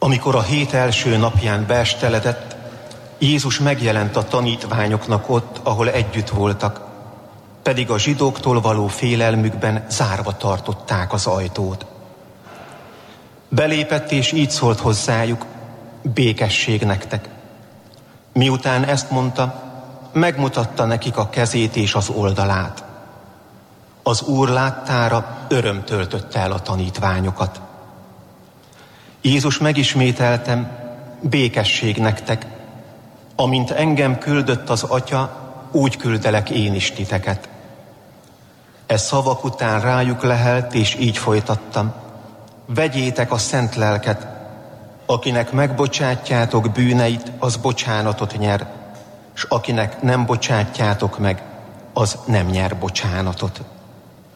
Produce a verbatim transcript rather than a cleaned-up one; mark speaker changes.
Speaker 1: Amikor a hét első napján beesteledett, Jézus megjelent a tanítványoknak ott, ahol együtt voltak, pedig a zsidóktól való félelmükben zárva tartották az ajtót. Belépett és így szólt hozzájuk: békesség nektek. Miután ezt mondta, megmutatta nekik a kezét és az oldalát. Az Úr láttára öröm töltötte el a tanítványokat. Jézus megismételtem: békesség nektek. Amint engem küldött az Atya, úgy küldelek én is titeket. E szavak után rájuk lehelt, és így folytattam: vegyétek a szent lelket, akinek megbocsátjátok bűneit, az bocsánatot nyer, s akinek nem bocsátjátok meg, az nem nyer bocsánatot.